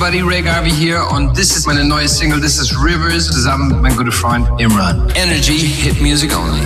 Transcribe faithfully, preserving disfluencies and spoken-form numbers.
everybody, Ray Garvey hier und this ist meine neue Single, this is Rivers, zusammen mit meinem guten Freund Imran. Energy, Hit Music Only.